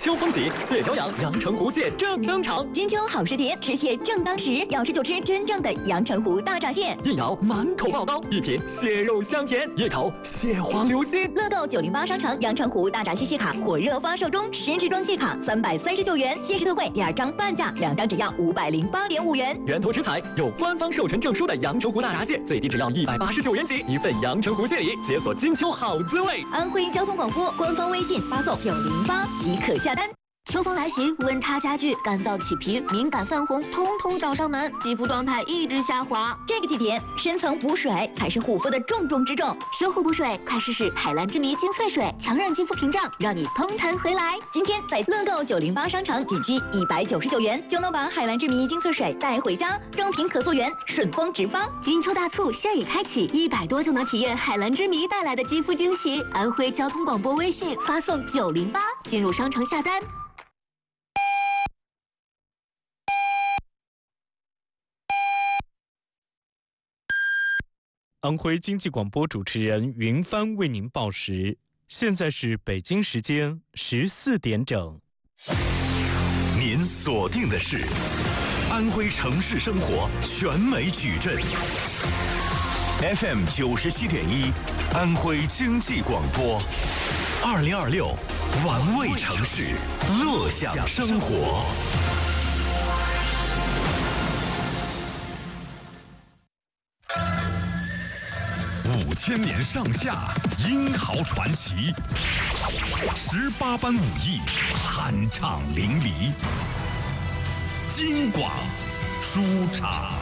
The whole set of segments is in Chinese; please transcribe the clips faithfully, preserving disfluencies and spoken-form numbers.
秋风起，蟹脚痒，阳澄湖蟹正登场。 金秋好时节，吃蟹正当时，要吃就吃真正的阳澄湖大闸蟹。 一咬满口爆膏，一品蟹肉香甜，一口蟹黄流心。 乐购九零八商城阳澄湖大闸蟹蟹卡火热发售中，十支装蟹卡三百三十九元，限时特惠第二张半价，两张只要五百零八点五元。 源头食材有官方授权证书的阳澄湖大闸蟹，最低只要一百八十九元起，一份阳澄湖蟹礼，解锁金秋好滋味。 安徽交通广播官方微信发送九零八即可下单。秋风来袭，温差加剧，干燥起皮，敏感泛红，通通找上门，肌肤状态一直下滑。这个季节，深层补水才是护肤的重中之重。修护补水，快试试海蓝之谜精粹水，强韧肌肤屏障，让你嘭弹回来。今天在乐购九零八商城，仅需一百九十九元就能把海蓝之谜精粹水带回家，正品可溯源，顺丰直发。金秋大促现已开启，一百多就能体验海蓝之谜带来的肌肤惊喜。安徽交通广播微信发送九零八进入商城下单。 安徽经济广播主持人云帆为您报时，现在是北京时间十四点整。 您锁定的是安徽城市生活全美矩阵 F M 九十七点一，安徽经济广播，二零二六玩味城市，乐享生活。五千年上下，英豪传奇；十八般武艺，酣畅淋漓。京广书场。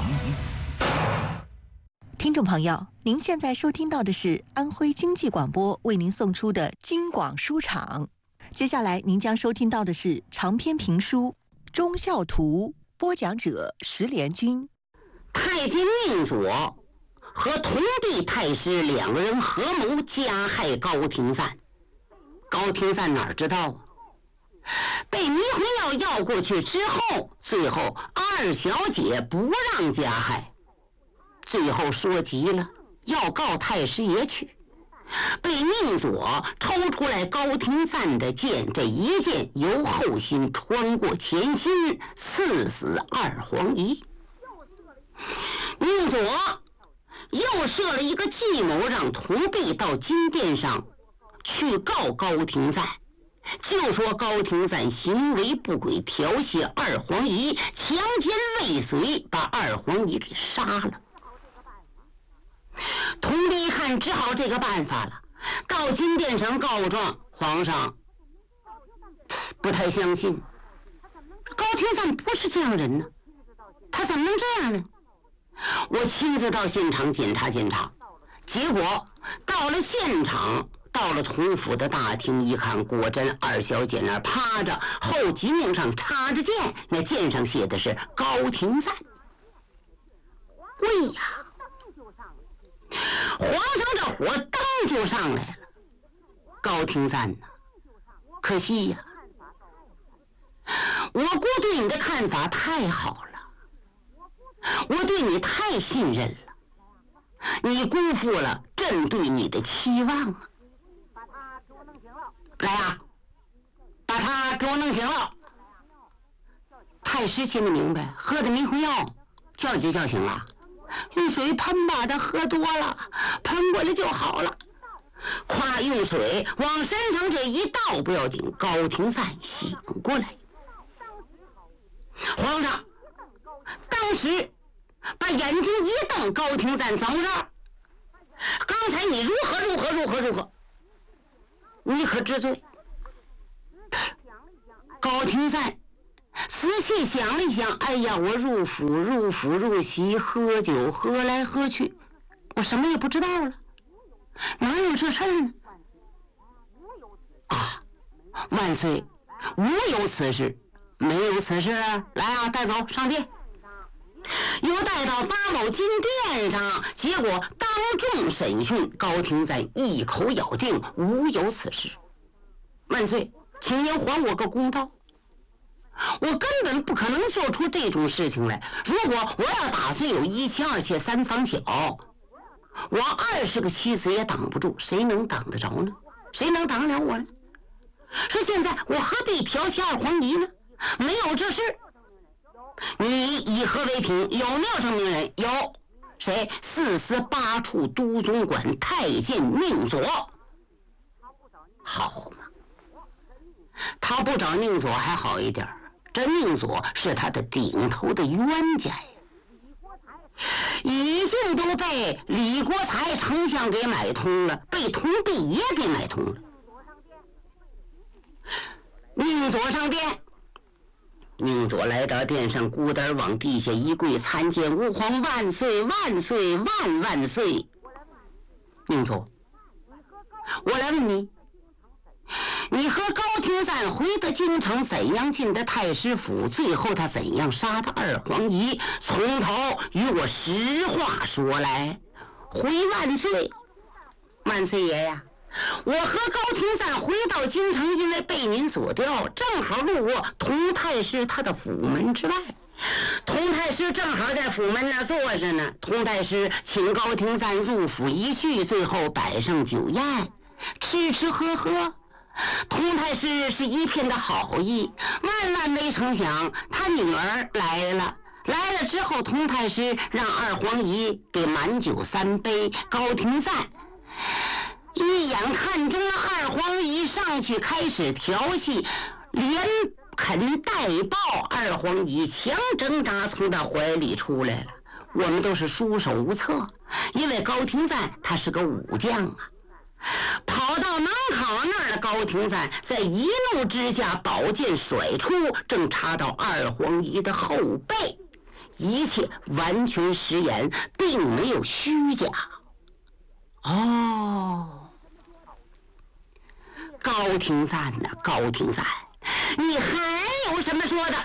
听众朋友，您现在收听到的是安徽经济广播为您送出的京广书场。接下来您将收听到的是长篇评书《忠孝图》，播讲者石连军。 太监宁左和同弼太师两个人合谋加害高廷赞。高廷赞哪儿知道啊？被迷魂药药过去之后，最后二小姐不让加害，最后说急了，要告太师爷去。被宁左抽出来高廷赞的剑，这一剑由后心穿过前心，刺死二黄仪。宁左又设了一个计谋，让同弼到金殿上去告高廷赞，就说高廷赞行为不轨，调戏二黄仪，强奸未遂，把二黄仪给杀了。同弼一看，只好这个办法了，到金殿上告状。皇上不太相信，高廷赞不是这样人呢，他怎么能这样呢？我亲自到现场检查检查，结果到了现场，到了同府的大厅一看，果真二小姐那趴着，后脊梁上插着剑，那剑上写的是高廷赞。喂呀，皇上这火灯就上来了。高廷赞呐，可惜呀，我姑对你的看法太好了，我对你太信任了，你辜负了朕对你的期望啊！来呀、啊，把他给我弄醒了。太师心里明白，喝的迷魂药，叫就叫醒了，用水喷吧，他喝多了，喷过来就好了。夸用水往身上这一倒不要紧，高廷赞醒过来。皇上当时把眼睛一瞪，高廷赞怎么着？刚才你如何如何如何如何？你可知罪？高廷赞仔细想了一想，哎呀，我入府入府入席，喝酒喝来喝去，我什么也不知道了，哪有这事儿呢？啊，万岁，无有此事，没有此事，来啊，带走上殿。又带到八宝金殿上，结果当众审讯，高廷赞一口咬定无有此事。万岁，请您还我个公道，我根本不可能做出这种事情来。如果我要打算有一妻二妾三房小，我二十个妻子也挡不住，谁能挡得着呢？谁能挡了我呢？ 说现在我何必调戏二皇姨呢？没有这事。你以何为凭？有没有证明人？有。谁？四司八处都总管太监宁左。好嘛，他不找宁左还好一点，这宁左是他的顶头的冤家呀，已经都被李国才丞相给买通了，被童弼也给买通了。宁左上殿，宁左来到殿上，咕噔往地下一跪，参见吾皇万岁万岁万万岁。宁左，我来问你，你和高廷赞回到京城，怎样进的太师府？最后他怎样杀的二皇姨？从头与我实话说来。回万岁，万岁爷呀！我和高廷赞回到京城，因为被您所调，正好路过佟太师他的府门之外。佟太师正好在府门那坐着呢。佟太师请高廷赞入府一叙，最后摆上酒宴，吃吃喝喝。佟太师是一片的好意，万万没成想他女儿来了。来了之后，佟太师让二皇姨给满酒三杯。高廷赞一眼看中了二皇姨，上去开始调戏，连啃带抱，二皇姨强挣扎从他怀里出来了。我们都是束手无策，因为高廷赞他是个武将啊。跑到能考那儿的高廷赞，在一怒之下宝剑甩出，正插到二皇姨的后背，一切完全实言，并没有虚假。哦，高廷赞呐，高廷赞，你还有什么说的？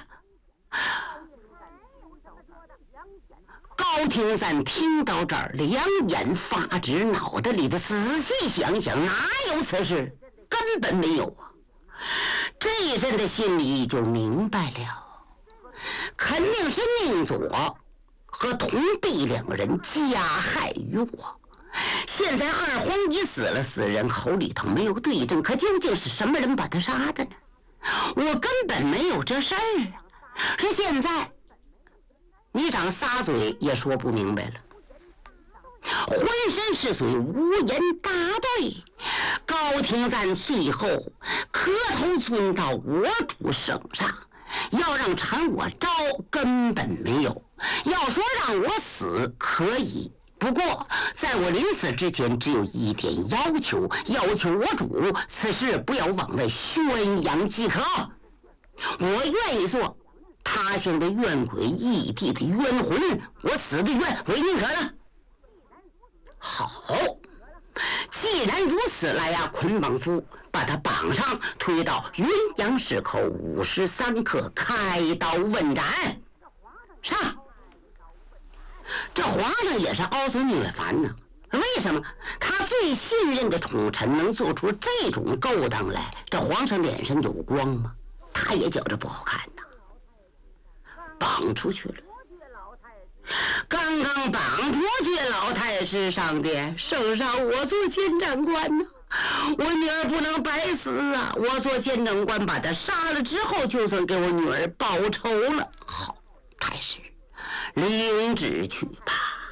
高廷赞听到这儿，两眼发直，脑袋里的仔细想想，哪有此事？根本没有啊！这一阵的心里就明白了，肯定是宁左和童弼两个人加害于我。现在二皇姨死了，死人口里头没有对证，可究竟是什么人把他杀的呢？我根本没有这事儿啊！是现在你长仨嘴也说不明白了，浑身是水，无言答对。高廷赞最后磕头尊到我主圣上，要让缠我招根本没有，要说让我死可以，不过在我临死之前只有一点要求，要求我主此事不要往外宣扬即可。我愿意做他乡的冤鬼，异地的冤魂，我死的冤为宁可了。好，既然如此，来呀，捆绑夫，把他绑上，推到云阳市口五时三刻，开刀问斩。上！这皇上也是凹损虐烦呢。为什么他最信任的宠臣能做出这种勾当来？这皇上脸上有光吗？他也觉着不好看呐。绑出去了，刚刚绑出去，老太师上殿，圣上我做监斩官呢，我女儿不能白死啊！我做监斩官把她杀了之后，就算给我女儿报仇了。好，太师领旨去吧。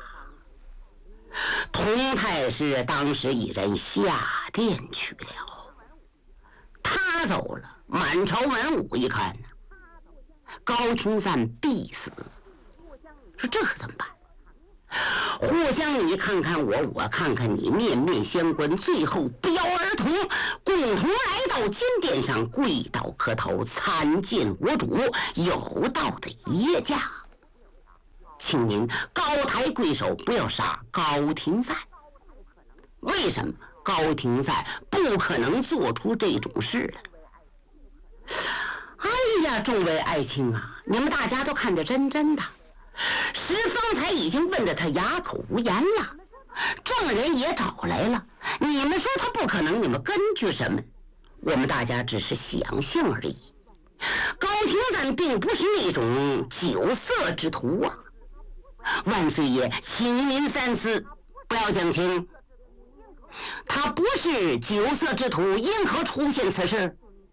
佟太师当时已然下殿去了，他走了，满朝文武一看呢，高廷赞必死，说这可怎么办？互相你看看我，我看看你，面面相关，最后不约而同，共同来到金殿上，跪倒磕头，参见我主有道的爷驾，请您高抬贵手，不要杀高廷赞。为什么？高廷赞不可能做出这种事来。哎呀，众位爱卿啊，你们大家都看得真真的。石方才已经问得他哑口无言了，证人也找来了，你们说他不可能，你们根据什么？我们大家只是想象而已。高廷赞并不是那种酒色之徒啊。万岁爷，请您三思，不要讲情。他不是酒色之徒，因何出现此事？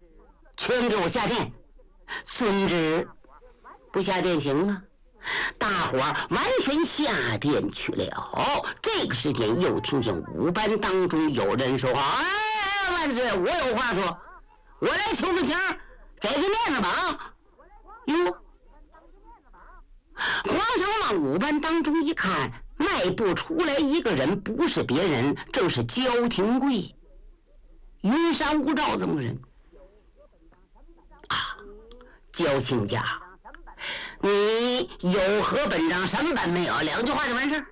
全给我下殿。遵旨。不下殿行吗？大伙儿完全下殿去了。这个时间又听见五班当中有人说：“哎，万岁，我有话说，我来求个情，给个面子吧。”哟，皇上往五班当中一看，迈步出来一个人，不是别人，正是焦廷贵。云山雾罩这么个人啊，焦亲家，你有何本章什么本没有？两句话就完事儿。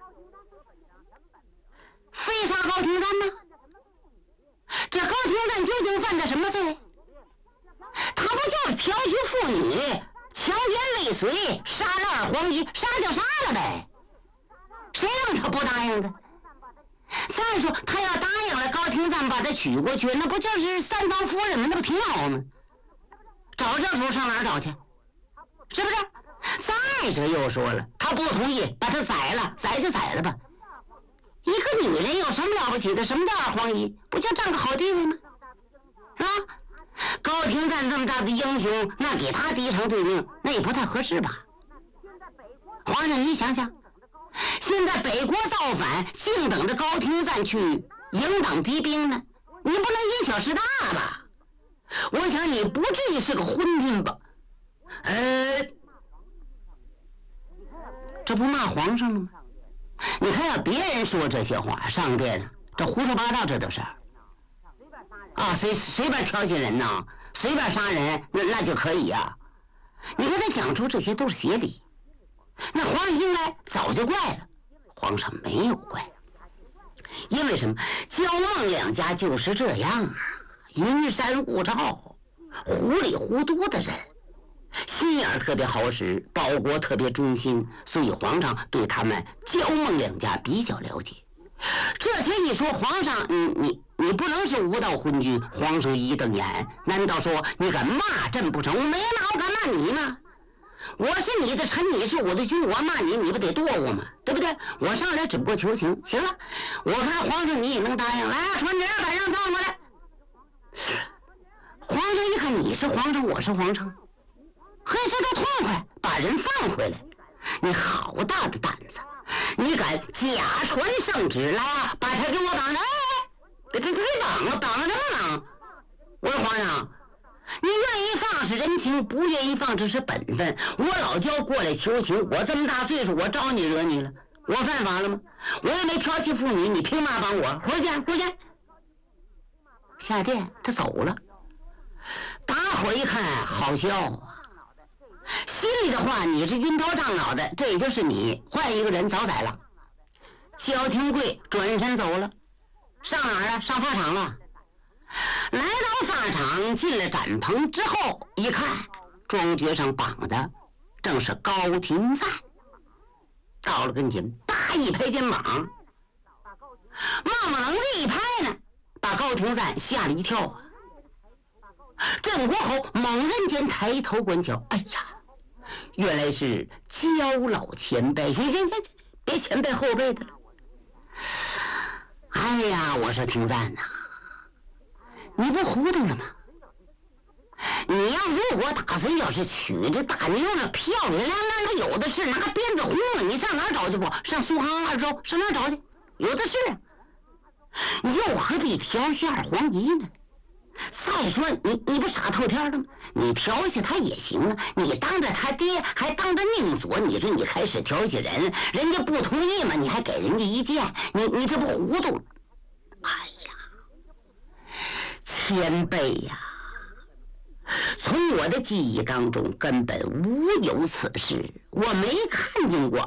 非杀高廷瓒呢？这高廷瓒究竟犯的什么罪？他不就是调戏妇女、强奸未遂、杀了二皇姨，杀就杀了呗，谁让他不答应的？再说他要答应了，高廷瓒把他娶过去，那不就是三房夫人吗？那不挺好吗？找这主上哪儿找去？是不是？再者又说了，他不同意，把他宰了，宰就宰了吧。一个女人有什么了不起的？什么叫二皇姨？不就占个好地位吗？啊，高廷瓒这么大的英雄，那给他敌城对命，那也不太合适吧？皇上，你想想，现在北国造反，净等着高廷瓒去迎挡敌兵呢，你不能因小失大吧？我想你不至于是个昏君吧？呃，这不骂皇上了吗？你看要别人说这些话，上殿这胡说八道，这都是啊，随随便挑衅人呐，随便杀人，那那就可以呀、啊。你看他讲出这些都是邪理，那皇上应该早就怪了，皇上没有怪，因为什么？焦孟两家就是这样啊，云山雾罩，糊里糊涂的人。心眼特别好使，保国特别忠心，所以皇上对他们焦孟两家比较了解。这前一说皇上，你你你不能是无道昏君，皇上一瞪眼，难道说你敢骂朕不成？我没骂，我敢骂你吗？我是你的臣，你是我的君，我骂你，你不得剁我吗？对不对？我上来只不过求情，行了，我看皇上你也能答应。来啊，传旨，把让放过来。皇上一看你是皇上，我是皇上，嘿，这都痛快，把人放回来。你好大的胆子，你敢假传圣旨来啊，把他给我绑着！哎，别别别绑了，绑了什么绑？我说皇上，你愿意放是人情，不愿意放这是本分。我老焦过来求情，我这么大岁数，我招你惹你了？我犯法了吗？我又没调戏妇女，你凭嘛绑我？回见回见。下殿他走了，大伙一看好笑啊，心里的话，你这晕头胀脑的，这也就是你，换一个人早宰了。焦廷贵转身走了，上哪儿啊？上法场了。来到法场，进了展棚之后，一看庄爵上绑的正是高廷瓒。到了跟前，啪一拍肩膀，冒冒棱子一拍呢，把高廷瓒吓了一跳啊。郑国侯猛然间抬头观瞧，哎呀，原来是焦老前辈。行行行行，别前辈后辈的了。哎呀，我说廷瓒呐，你不糊涂了吗？你要如果打算要是娶这大妞呢，漂漂亮亮的，有的是拿鞭子轰了，你上哪儿找去不？上苏杭二州上哪儿找去？有的是，又何必调戏二皇姨呢？再说你你不傻透天的吗？你调戏他也行啊，你当着他爹还当着宁左，你说你开始调戏人，人家不同意嘛，你还给人家意见，你你这不糊涂了？哎呀，前辈呀，从我的记忆当中根本无有此事，我没看见过